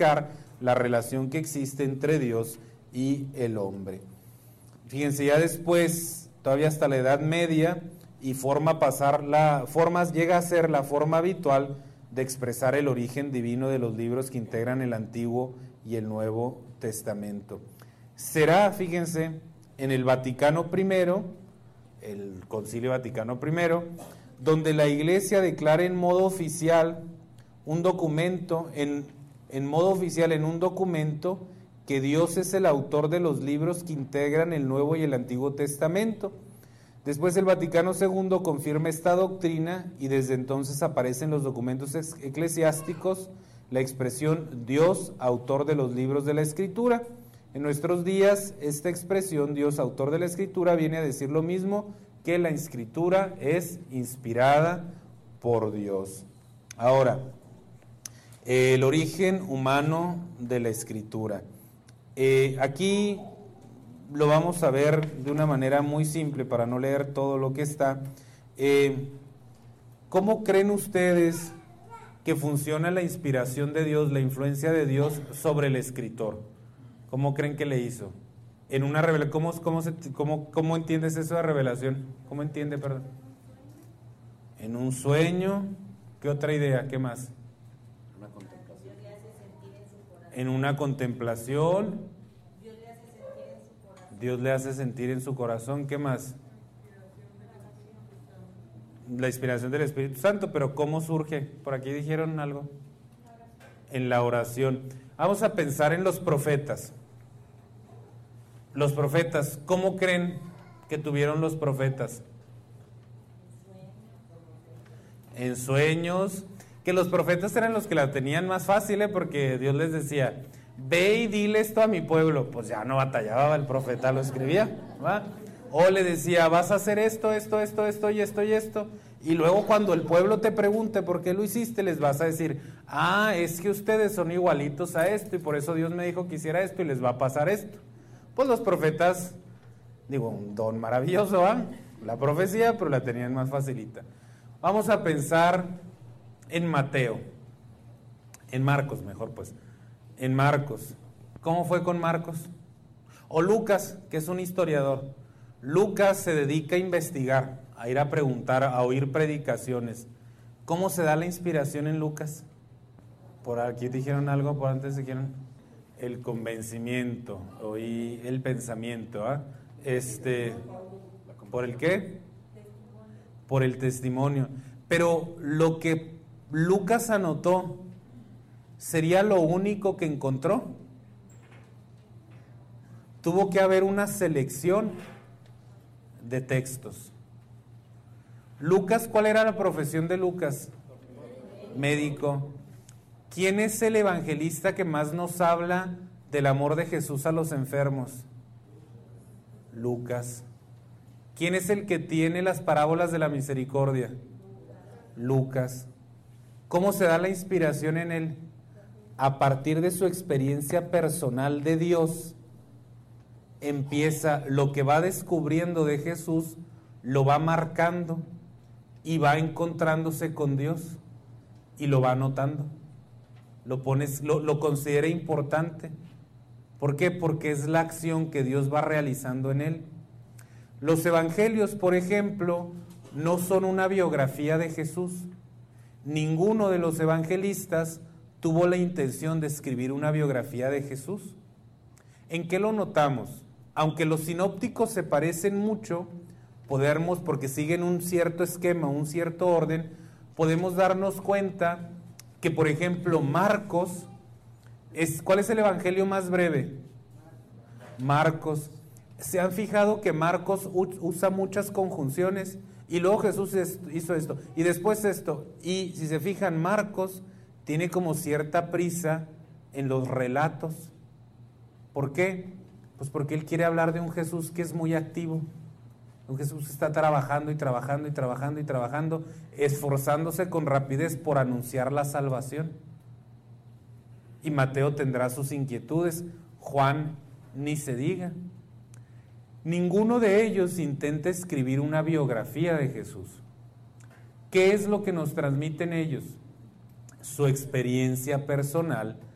explicar la relación que existe entre Dios y el hombre. Fíjense, ya después, todavía hasta la Edad Media, y llega a ser la forma habitual de expresar el origen divino de los libros que integran el Antiguo y el Nuevo Testamento. Será, fíjense, en el Vaticano I, el Concilio Vaticano I, donde la Iglesia declara en modo oficial un documento, en modo oficial en un documento, que Dios es el autor de los libros que integran el Nuevo y el Antiguo Testamento. Después el Vaticano II confirma esta doctrina y desde entonces aparece en los documentos eclesiásticos la expresión Dios, autor de los libros de la Escritura. En nuestros días, esta expresión Dios, autor de la Escritura, viene a decir lo mismo que la Escritura es inspirada por Dios. Ahora, el origen humano de la Escritura. Aquí lo vamos a ver de una manera muy simple para no leer todo lo que está. ¿Cómo creen ustedes que funciona la inspiración de Dios, la influencia de Dios sobre el escritor? ¿Cómo creen que le hizo? En una revelación, ¿cómo entiendes eso de revelación? ¿Cómo entiende, perdón? En un sueño. ¿Qué otra idea? ¿Qué más? Una contemplación. En una contemplación. Dios le hace sentir en su corazón. ¿Qué más? La inspiración del Espíritu Santo. Pero ¿cómo surge? Por aquí dijeron algo. En la oración. Vamos a pensar en los profetas. Los profetas, ¿cómo creen que tuvieron los profetas? En sueños. Que los profetas eran los que la tenían más fácil, porque Dios les decía: ve y dile esto a mi pueblo. Pues ya no batallaba, el profeta lo escribía, ¿va? O le decía: vas a hacer esto y esto. Y luego cuando el pueblo te pregunte por qué lo hiciste, les vas a decir: es que ustedes son igualitos a esto y por eso Dios me dijo que hiciera esto y les va a pasar esto. Pues los profetas, un don maravilloso, ¿va? La profecía, pero la tenían más facilita. Vamos a pensar en Mateo, en Marcos mejor pues. En Marcos, ¿cómo fue con Marcos? O Lucas, que es un historiador. Lucas se dedica a investigar, a ir a preguntar, a oír predicaciones. ¿Cómo se da la inspiración en Lucas? Por aquí dijeron algo, por antes dijeron el convencimiento, oí el pensamiento, ¿por el qué? Por el testimonio. Pero lo que Lucas anotó, ¿sería lo único que encontró? Tuvo que haber una selección de textos. Lucas, ¿cuál era la profesión de Lucas? Médico. ¿Quién es el evangelista que más nos habla del amor de Jesús a los enfermos? Lucas. ¿Quién es el que tiene las parábolas de la misericordia? Lucas. ¿Cómo se da la inspiración en él? A partir de su experiencia personal de Dios, empieza lo que va descubriendo de Jesús, lo va marcando y va encontrándose con Dios y lo va anotando. Lo considera importante. ¿Por qué? Porque es la acción que Dios va realizando en él. Los evangelios, por ejemplo, no son una biografía de Jesús. Ninguno de los evangelistas tuvo la intención de escribir una biografía de Jesús. ¿En qué lo notamos? Aunque los sinópticos se parecen mucho, porque siguen un cierto esquema, un cierto orden, podemos darnos cuenta que, por ejemplo, Marcos, ¿cuál es el evangelio más breve? Marcos. ¿Se han fijado que Marcos usa muchas conjunciones? Y luego Jesús hizo esto, y después esto. Y si se fijan, Marcos tiene como cierta prisa en los relatos. ¿Por qué? Pues porque él quiere hablar de un Jesús que es muy activo. Un Jesús que está trabajando, esforzándose con rapidez por anunciar la salvación. Y Mateo tendrá sus inquietudes, Juan ni se diga. Ninguno de ellos intenta escribir una biografía de Jesús. ¿Qué es lo que nos transmiten ellos? Su experiencia personal